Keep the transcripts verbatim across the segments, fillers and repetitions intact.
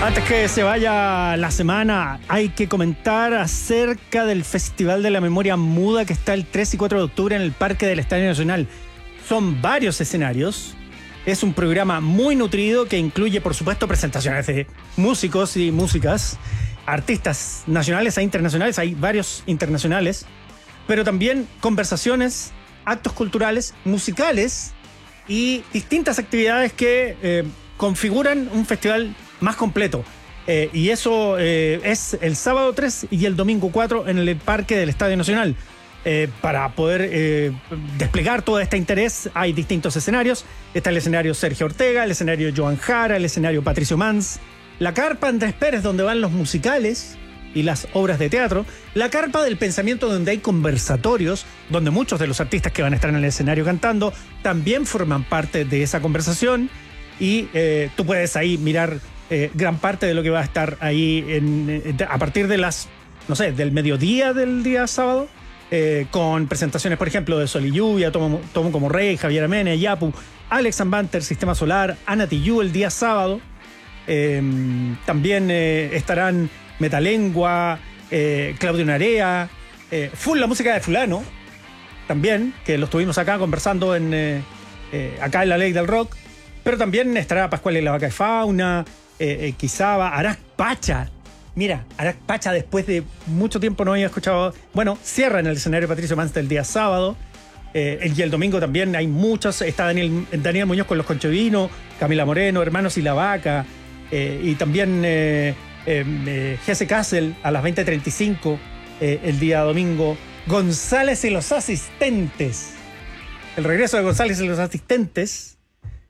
Antes que se vaya la semana, hay que comentar acerca del Festival de la Memoria Muda que está el tres y cuatro de octubre en el Parque del Estadio Nacional. Son varios escenarios. Es un programa muy nutrido que incluye, por supuesto, presentaciones de músicos y músicas, artistas nacionales e internacionales. Hay varios internacionales, pero también conversaciones, actos culturales, musicales y distintas actividades que eh, configuran un festival más completo. Eh, y eso eh, es el sábado tres y el domingo cuatro en el Parque del Estadio Nacional. Eh, para poder eh, desplegar todo este interés hay distintos escenarios. Está el escenario Sergio Ortega, el escenario Joan Jara, el escenario Patricio Mans, la carpa Andrés Pérez, donde van los musicales y las obras de teatro, la carpa del pensamiento, donde hay conversatorios, donde muchos de los artistas que van a estar en el escenario cantando también forman parte de esa conversación, y eh, tú puedes ahí mirar eh, gran parte de lo que va a estar ahí en, a partir de las, no sé, del mediodía del día sábado. Eh, con presentaciones, por ejemplo, de Sol y Lluvia, Tomo, Tomo como Rey, Javier Amena, Yapu, Alex Ambanter, Sistema Solar, Ana Tijoux el día sábado. Eh, también eh, estarán Metalengua, eh, Claudio Narea, eh, full la música de fulano, también, que los tuvimos acá conversando en eh, eh, acá en La Ley del Rock. Pero también estará Pascual y la Vaca de Fauna, eh, eh, Quizaba, Arac Pacha. Mira, Arac Pacha, después de mucho tiempo no había escuchado. Bueno, cierra en el escenario Patricio Mans el día sábado. Eh, y el domingo también hay muchos. Está Daniel, Daniel Muñoz con Los Conchovinos, Camila Moreno, Hermanos y la Vaca. Eh, y también eh, eh, Jesse Castle a las veinte treinta y cinco eh, el día domingo. González y los Asistentes. El regreso de González y los Asistentes.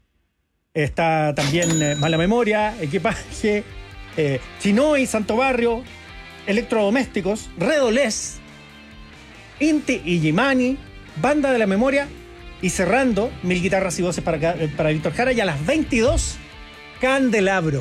Está también eh, Mala Memoria, Equipaje. Eh, Chinoy, Santo Barrio, Electrodomésticos, Redolés, Inti y Gimani, Banda de la Memoria, y cerrando, Mil Guitarras y Voces para, para Víctor Jara, y a las veintidós, Candelabro.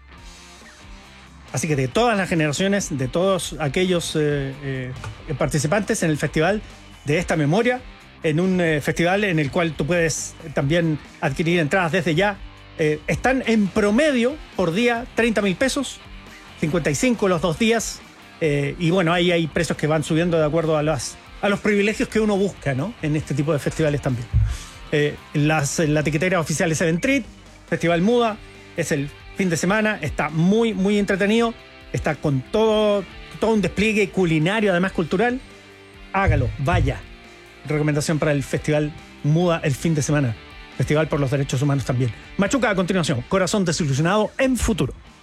Así que de todas las generaciones, de todos aquellos eh, eh, participantes en el festival de esta memoria, en un eh, festival en el cual tú puedes también adquirir entradas desde ya. Eh, están en promedio por día treinta mil pesos, cincuenta y cinco los dos días, eh, y bueno, ahí hay precios que van subiendo de acuerdo a, las, a los privilegios que uno busca, ¿no? En este tipo de festivales también. Eh, las, la etiquetera oficial es Eventrit, Festival Muda, es el fin de semana, está muy, muy entretenido, está con todo, todo un despliegue culinario, además cultural. Hágalo, vaya. Recomendación para el Festival Muda el fin de semana. Festival por los Derechos Humanos también. Machuca a continuación, Corazón Desilusionado en Futuro.